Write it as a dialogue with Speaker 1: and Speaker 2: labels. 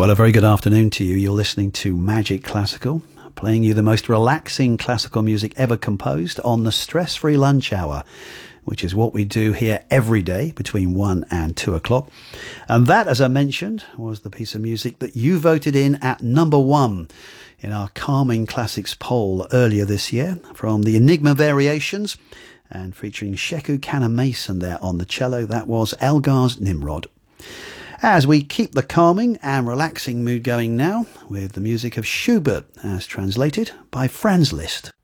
Speaker 1: Well, a very good afternoon to you. You're listening to Magic Classical, playing you the most relaxing classical music ever composed on the stress-free lunch hour, which is what we do here every day between 1 and 2 o'clock. And that, as I mentioned, was the piece of music that you voted in at number 1 in our Calming Classics poll earlier this year, from the Enigma Variations, and featuring Sheku Kanneh-Mason there on the cello. That was Elgar's Nimrod. As we keep the calming and relaxing mood going now with the music of Schubert as translated by Franz Liszt.